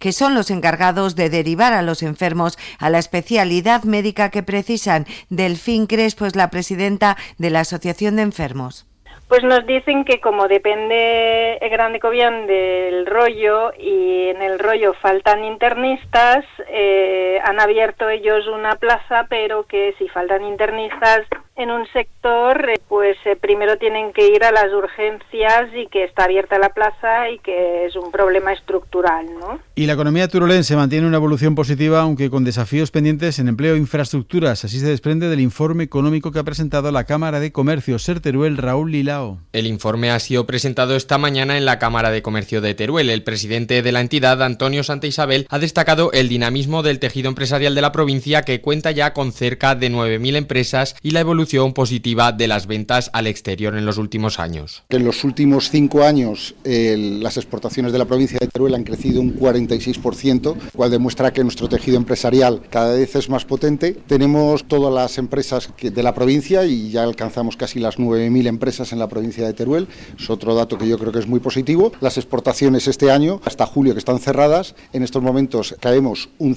que son los encargados de derivar a los enfermos a la especialidad médica que precisan. Delfín Crespo es la presidenta de la Asociación de Enfermos. Pues nos dicen que como depende el Gran de Cobián del rollo y en el rollo faltan internistas, han abierto ellos una plaza, pero que si faltan internistas en un sector, pues primero tienen que ir a las urgencias y que está abierta la plaza y que es un problema estructural, ¿no? Y la economía turolense mantiene una evolución positiva, aunque con desafíos pendientes en empleo e infraestructuras. Así se desprende del informe económico que ha presentado la Cámara de Comercio. Ser Teruel, Raúl Lilao. El informe ha sido presentado esta mañana en la Cámara de Comercio de Teruel. El presidente de la entidad, Antonio Santa Isabel, ha destacado el dinamismo del tejido empresarial de la provincia, que cuenta ya con cerca de 9.000 empresas, y la evolución positiva de las ventas al exterior en los últimos años. En los últimos 5 años las exportaciones de la provincia de Teruel han crecido un 46%, lo cual demuestra que nuestro tejido empresarial cada vez es más potente. Tenemos todas las empresas de la provincia y ya alcanzamos casi las 9.000 empresas en la provincia de Teruel. Es otro dato que yo creo que es muy positivo. Las exportaciones este año, hasta julio, que están cerradas, en estos momentos caemos un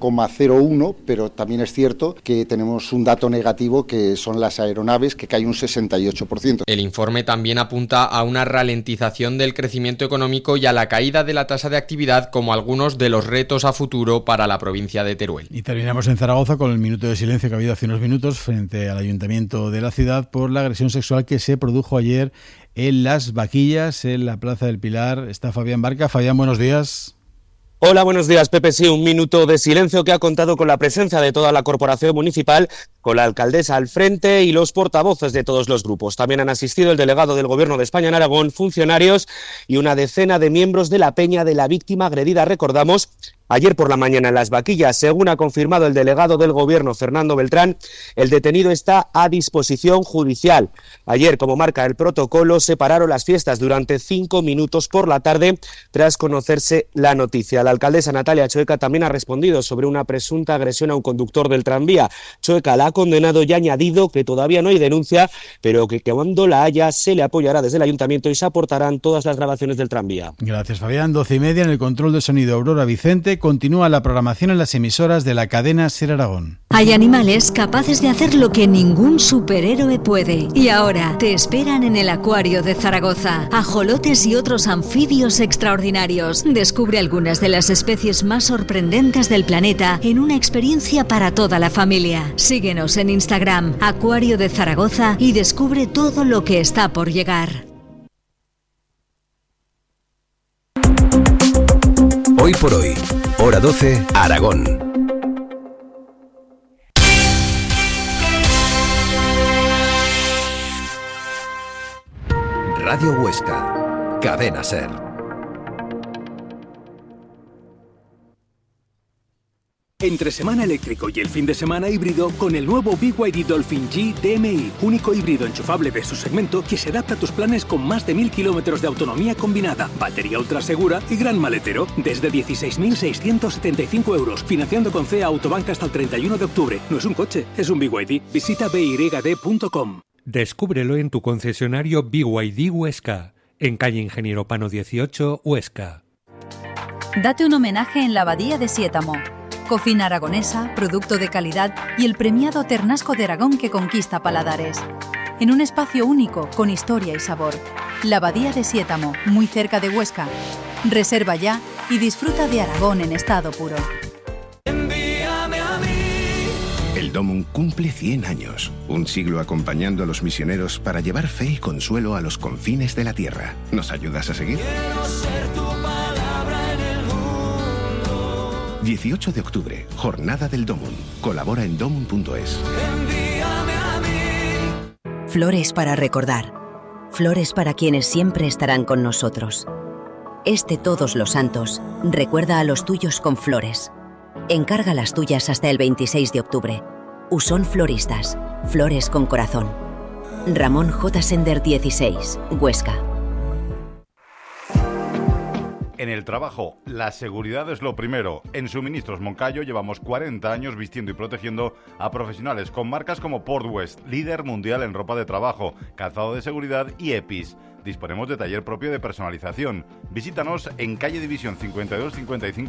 5,01, pero también es cierto que tenemos un dato negativo, que son las aeronaves, que cae un 68%. El informe también apunta a una ralentización del crecimiento económico y a la caída de la tasa de actividad como algunos de los retos a futuro para la provincia de Teruel. Y terminamos en Zaragoza con el minuto de silencio que ha habido hace unos minutos frente al ayuntamiento de la ciudad por la agresión sexual que se produjo ayer en Las Vaquillas, en la Plaza del Pilar. Está Fabián Barca. Fabián, buenos días. Hola, buenos días, Pepe. Sí, un minuto de silencio que ha contado con la presencia de toda la corporación municipal, con la alcaldesa al frente y los portavoces de todos los grupos. También han asistido el delegado del Gobierno de España en Aragón, funcionarios y una decena de miembros de la peña de la víctima agredida, recordamos, ayer por la mañana en Las Vaquillas. Según ha confirmado el delegado del Gobierno, Fernando Beltrán, el detenido está a disposición judicial. Ayer, como marca el protocolo, se pararon las fiestas durante 5 minutos por la tarde tras conocerse la noticia. La alcaldesa Natalia Choeca también ha respondido sobre una presunta agresión a un conductor del tranvía. Choeca la ha condenado y ha añadido que todavía no hay denuncia, pero que cuando la haya se le apoyará desde el ayuntamiento y se aportarán todas las grabaciones del tranvía. Gracias, Fabián. 12:30 en el control de sonido, Aurora Vicente. Continúa la programación en las emisoras de la cadena Ser Aragón. Hay animales capaces de hacer lo que ningún superhéroe puede. Y ahora te esperan en el Acuario de Zaragoza. Ajolotes y otros anfibios extraordinarios. Descubre algunas de las especies más sorprendentes del planeta en una experiencia para toda la familia. Síguenos en Instagram, Acuario de Zaragoza, y descubre todo lo que está por llegar. Hoy por hoy, hora 12, Aragón. Radio Huesca, Cadena Ser. Entre semana eléctrico y el fin de semana híbrido con el nuevo BYD Dolphin G DMI, único híbrido enchufable de su segmento que se adapta a tus planes con más de 1.000 kilómetros de autonomía combinada, batería ultra segura y gran maletero, desde 16.675 euros, financiando con CEA Autobank hasta el 31 de octubre. No es un coche, es un BYD. Visita byd.com. Descúbrelo en tu concesionario BYD Huesca, en calle Ingeniero Pano 18, Huesca. Date un homenaje en la Abadía de Siétamo. Cocina aragonesa, producto de calidad y el premiado Ternasco de Aragón que conquista paladares. En un espacio único, con historia y sabor. La Abadía de Siétamo, muy cerca de Huesca. Reserva ya y disfruta de Aragón en estado puro. El Dómun cumple 100 años, un siglo acompañando a los misioneros para llevar fe y consuelo a los confines de la tierra. ¿Nos ayudas a seguir? Quiero ser tu palabra en el mundo. 18 de octubre, Jornada del Dómun. Colabora en domun.es. Envíame a mí. Flores para recordar. Flores para quienes siempre estarán con nosotros. Todos los Santos, recuerda a los tuyos con flores. Encarga las tuyas hasta el 26 de octubre. Usón Floristas. Flores con corazón. Ramón J. Sender 16, Huesca. En el trabajo, la seguridad es lo primero. En Suministros Moncayo llevamos 40 años vistiendo y protegiendo a profesionales con marcas como Port West, líder mundial en ropa de trabajo, calzado de seguridad y EPIs. Disponemos de taller propio de personalización. Visítanos en calle División 52-55